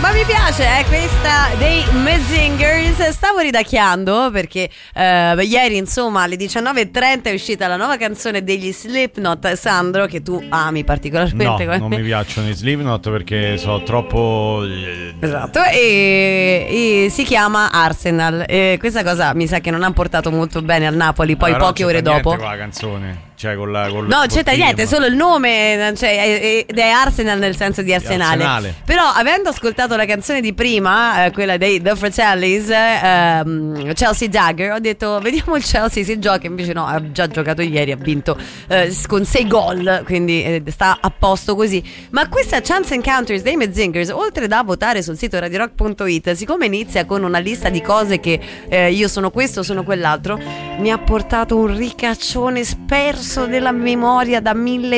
Ma mi piace, questa dei Mezingers. Stavo ridacchiando perché ieri, insomma, alle 19:30 è uscita la nuova canzone degli Slipknot, Sandro, che tu ami particolarmente. No, non mi piacciono i Slipknot perché sono troppo... Esatto, e si chiama Arsenal. E questa cosa mi sa che non ha portato molto bene al Napoli, poi allora, poche ore dopo. Con la canzone. Cioè no, c'è niente, solo il nome, cioè, ed è Arsenal nel senso di Arsenale. Però avendo ascoltato la canzone di prima, quella dei The Fratellis, Chelsea Dagger, ho detto vediamo il Chelsea si gioca, invece no, ha già giocato ieri, ha vinto con 6 gol, quindi sta a posto così. Ma questa Chance Encounters dei Medzingers, oltre da votare sul sito radiorock.it, siccome inizia con una lista di cose che io sono questo, sono quell'altro, mi ha portato un ricaccione sperso della memoria da 1000